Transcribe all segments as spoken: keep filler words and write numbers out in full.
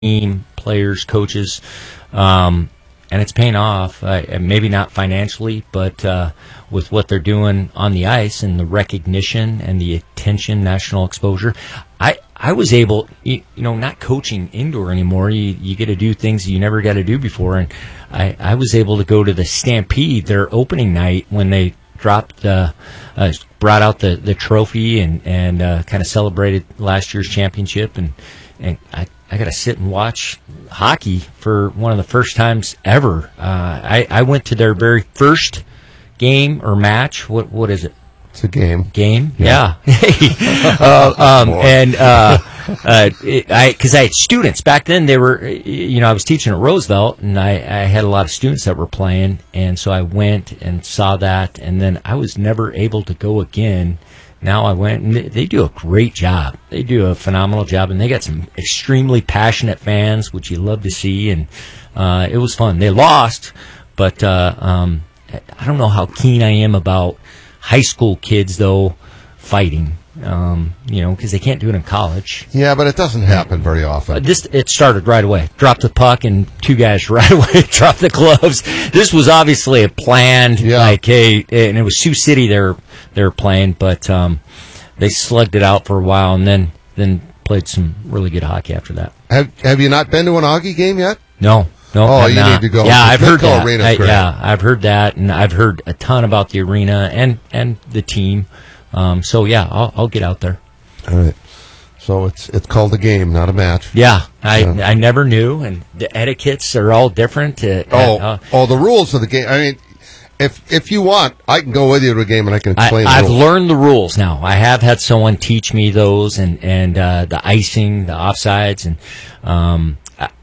team, players, coaches, um, and it's paying off. Uh, maybe not financially, but uh, with what they're doing on the ice and the recognition and the attention, national exposure. I, I was able, you, you know, not coaching indoor anymore. You, you get to do things you never got to do before, and I, I was able to go to the Stampede, their opening night, when they dropped, uh, uh, brought out the, the trophy and and uh, kind of celebrated last year's championship, and and I. I got to sit and watch hockey for one of the first times ever. Uh, I, I went to their very first game or match. What what is it? It's a game. Game? Yeah. yeah. uh, um, and uh, uh, it, I because I had students back then. They were, you know, I was teaching at Roosevelt, and I, I had a lot of students that were playing, and so I went and saw that, and then I was never able to go again. Now I went, and they do a great job. They do a phenomenal job, and they got some extremely passionate fans, which you love to see, and uh, it was fun. They lost, but uh, um, I don't know how keen I am about high school kids, though, fighting, um, you know, because they can't do it in college. Yeah, but it doesn't happen very often. Uh, this It started right away. Dropped the puck, and two guys right away dropped the gloves. This was obviously a planned, yeah. like, hey, and it was Sioux City they're, they're playing, but um, they slugged it out for a while, and then, then played some really good hockey after that. Have Have you not been to an Augie game yet? No. No, oh, I'm you not. need to go. Yeah, I've heard that. I, great. yeah, I've heard that, and I've heard a ton about the arena and, and the team. Um, so, yeah, I'll, I'll get out there. All right. So it's it's called a game, not a match. Yeah, I yeah. I never knew, and the etiquettes are all different. Uh, oh, uh, oh, the rules of the game. I mean, if if you want, I can go with you to a game and I can explain. I, the I've rules. learned the rules now. I have had someone teach me those, and and uh, the icing, the offsides, and um,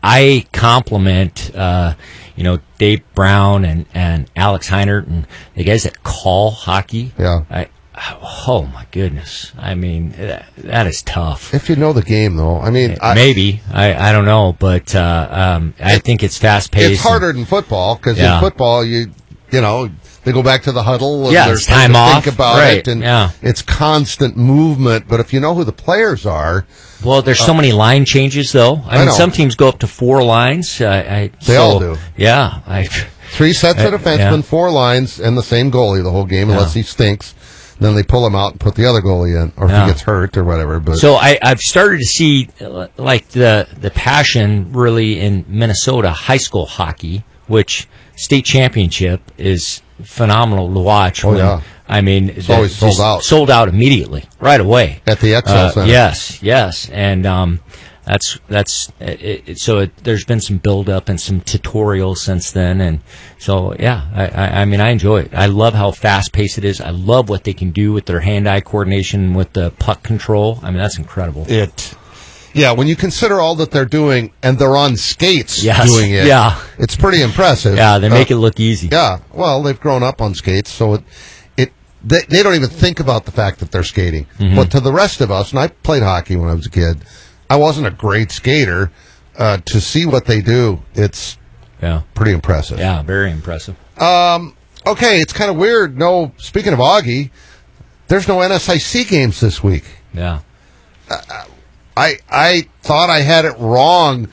I compliment uh, you know Dave Brown and, and Alex Heinert and the guys that call hockey. Yeah. I, Oh, my goodness. I mean, that, that is tough. If you know the game, though. I mean, I, maybe. I, I don't know, but uh, um, I it, think it's fast-paced. It's harder and, than football, because yeah. in football, you you know, they go back to the huddle and yeah, there's time to off. think about right. it, and yeah. it's constant movement. But if you know who the players are... Well, there's uh, so many line changes, though. I, I mean, know. Some teams go up to four lines. I, I, they so, all do. Yeah. I, Three sets of defensemen, yeah. four lines, and the same goalie the whole game, unless yeah. he stinks. Then they pull him out and put the other goalie in, or if yeah. he gets hurt or whatever. But so I, I've started to see uh, like the the passion really in Minnesota high school hockey, which state championship is phenomenal to watch. Oh when, yeah, I mean it's always sold out, sold out immediately, right away at the X L uh, Center. Yes, yes, and um, that's that's it, it, so. It, there's been some build up and some tutorials since then, and so yeah. I, I, I mean, I enjoy it. I love how fast paced it is. I love what they can do with their hand eye coordination with the puck control. I mean, that's incredible. It, yeah. When you consider all that they're doing, and they're on skates yes. doing it, yeah, it's pretty impressive. Yeah, they make uh, it look easy. Yeah. Well, they've grown up on skates, so it it they, they don't even think about the fact that they're skating. Mm-hmm. But to the rest of us, and I played hockey when I was a kid. I wasn't a great skater. Uh, to see what they do, it's yeah. pretty impressive. Yeah, very impressive. Um, okay, it's kind of weird. No, speaking of Augie, there's no N S I C games this week. Yeah. Uh, I I thought I had it wrong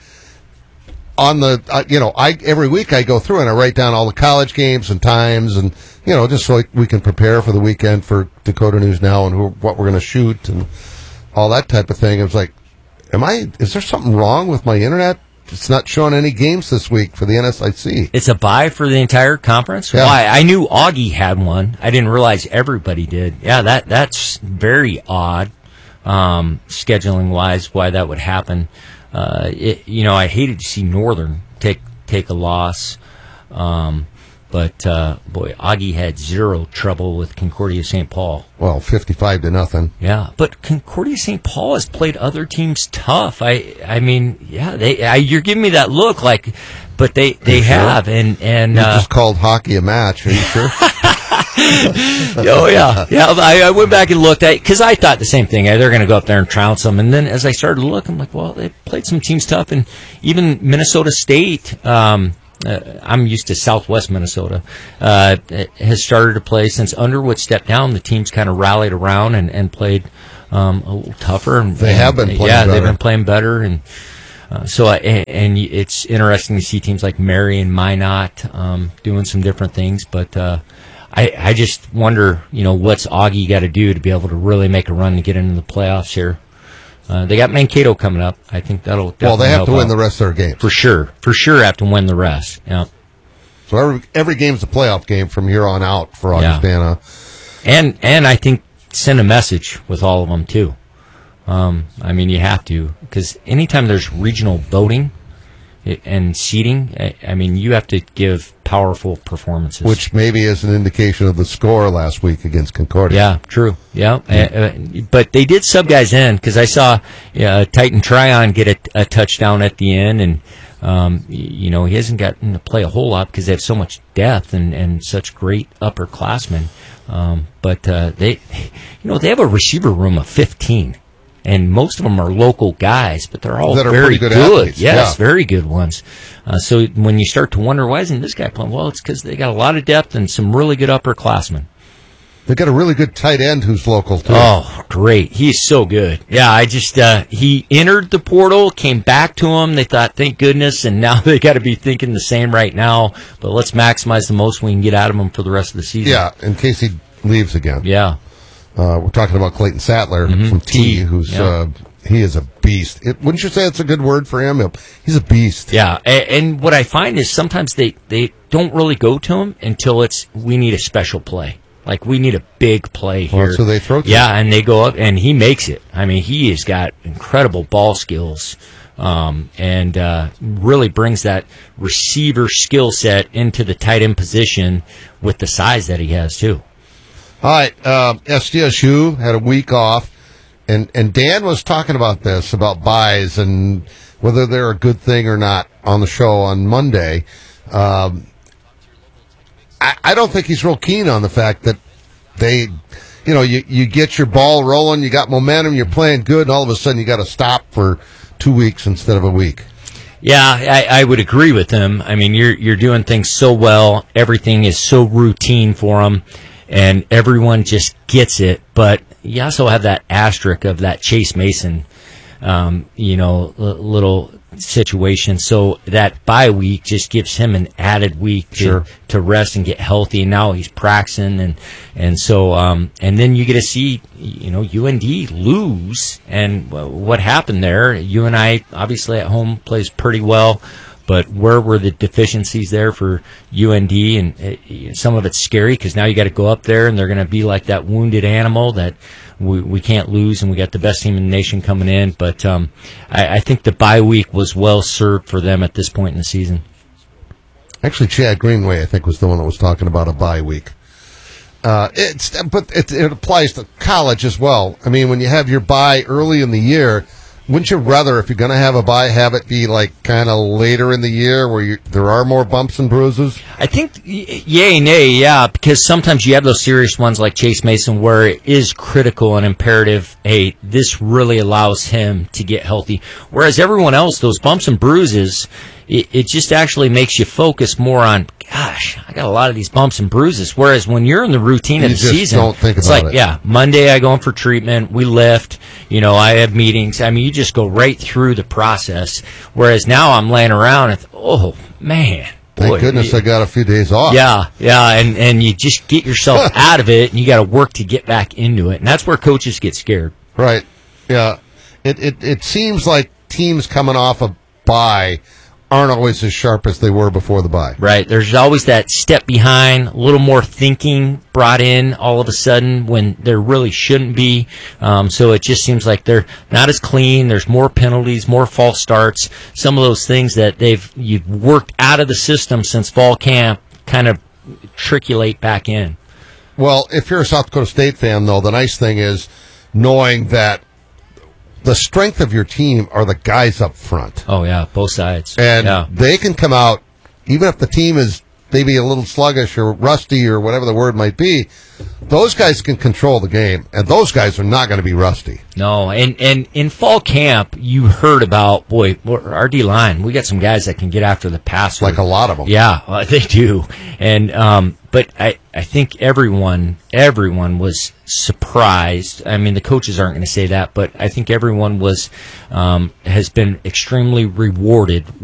on the, uh, you know, I every week I go through and I write down all the college games and times and, you know, just so we can prepare for the weekend for Dakota News Now and who, what we're going to shoot and all that type of thing. It was like, Am I? Is there something wrong with my internet? It's not showing any games this week for the N S I C. It's a bye for the entire conference? Yeah. Why? I knew Augie had one. I didn't realize everybody did. Yeah, that that's very odd, um, scheduling-wise, why that would happen. Uh, it, you know, I hated to see Northern take take a loss. Um, but, uh, boy, Augie had zero trouble with Concordia Saint Paul. Well, fifty-five to nothing. Yeah, but Concordia Saint Paul has played other teams tough. I I mean, yeah, they. I, you're giving me that look like, but they, they have. Sure? And, and you uh, just called hockey a match, are you sure? oh, yeah. Yeah, I, I went back and looked at because I thought the same thing. They're going to go up there and trounce them. And then as I started to look, I'm like, well, they played some teams tough. And even Minnesota State, um, Uh, I'm used to Southwest Minnesota, uh, has started to play since Underwood stepped down. The team's kind of rallied around and, and played um, a little tougher. And, they and, have been playing yeah, better. they've been playing better. And Uh, so, I, and, and it's interesting to see teams like Marion, Minot um, doing some different things. But uh, I, I just wonder, you know, what's Augie got to do to be able to really make a run to get into the playoffs here. Uh, they got Mankato coming up. I think that'll definitely Well, they have help to win out. the rest of their games. For sure. For sure have to win the rest. Yeah. So every, every game's a playoff game from here on out for Augustana. Yeah. And, and I think send a message with all of them, too. Um, I mean, you have to, because anytime there's regional voting and seating, I, I mean, you have to give powerful performances. Which maybe is an indication of the score last week against Concordia. Yeah, true. Yeah. Mm-hmm. Uh, but they did sub guys in, because I saw uh, Titan Tryon get a, a touchdown at the end, and, um, you know, he hasn't gotten to play a whole lot because they have so much depth and, and such great upperclassmen. Um, but uh, they, you know, they have a receiver room of fifteen. And most of them are local guys, but they're all that are very good. good. Athletes. Yes, Yeah. very good ones. Uh, so when you start to wonder, why isn't this guy playing? Well, it's because they got a lot of depth and some really good upperclassmen. They got a really good tight end who's local, too. Oh, great. He's so good. Yeah, I just, uh, he entered the portal, came back to him. They thought, thank goodness, and now they got to be thinking the same right now. But let's maximize the most we can get out of him for the rest of the season. Yeah, in case he leaves again. Yeah. Uh, we're talking about Clayton Sattler Mm-hmm. from T, who's Yeah. uh, he is a beast. It, wouldn't you say it's a good word for him? He's a beast. Yeah, and, and what I find is sometimes they, they don't really go to him until it's, we need a special play. Like, we need a big play here. Well, so they throw to Yeah, him. and they go up, and he makes it. I mean, he has got incredible ball skills, um, and uh, really brings that receiver skill set into the tight end position with the size that he has, too. All right, um, S D S U had a week off, and, and Dan was talking about this, about buys and whether they're a good thing or not on the show on Monday. Um, I, I don't think he's real keen on the fact that they, you know, you, you get your ball rolling, you got momentum, you're playing good, and all of a sudden you got to stop for two weeks instead of a week. Yeah, I, I would agree with him. I mean, you're you're doing things so well. Everything is so routine for them, and everyone just gets it. But you also have that asterisk of that Chase Mason, um, you know, l- little situation. So that bye week just gives him an added week to, Sure. to rest and get healthy. And now he's practicing, and and so um, and then you get to see, you know, U N D lose, and uh, what happened there. U N I obviously at home plays pretty well, but where were the deficiencies there for U N D? And it, some of it's scary because now you got to go up there and they're going to be like that wounded animal that we, we can't lose, and we got the best team in the nation coming in. But um, I, I think the bye week was well served for them at this point in the season. Actually, Chad Greenway, I think, was the one that was talking about a bye week. Uh, it's but it, it applies to college as well. I mean, when you have your bye early in the year, wouldn't you rather, if you're going to have a bye, have it be like kind of later in the year where you, there are more bumps and bruises? I think y- yay, nay, yeah, because sometimes you have those serious ones like Chase Mason where it is critical and imperative, hey, this really allows him to get healthy. Whereas everyone else, those bumps and bruises, it, it just actually makes you focus more on, gosh, I got a lot of these bumps and bruises. Whereas when you're in the routine You of the just season, don't think it's about like, it. yeah, Monday I go in for treatment, we lift, you know, I have meetings. I mean, you just go right through the process. Whereas now I'm laying around and, oh, man. Thank boy, goodness you- I got a few days off. yeah, yeah, and, and you just get yourself out of it, and you got to work to get back into it, and that's where coaches get scared. Right. Yeah. It, it it seems like teams coming off a bye aren't always as sharp as they were before the bye. Right? There's always that step behind, a little more thinking brought in all of a sudden when there really shouldn't be. Um, so it just seems like they're not as clean. There's more penalties, more false starts. Some of those things that they've you've worked out of the system since fall camp kind of triculate back in. Well, if you're a South Dakota State fan, though, the nice thing is knowing that the strength of your team are the guys up front. Oh yeah, both sides. And yeah. they can come out, even if the team is maybe a little sluggish or rusty or whatever the word might be, those guys can control the game, and those guys are not going to be rusty. No, and, and in fall camp, you heard about, boy, our D-line, we got some guys that can get after the passer. Like a lot of them. Yeah, uh, they do. And um, but I, I think everyone everyone was surprised. I mean, the coaches aren't going to say that, but I think everyone was um, has been extremely rewarded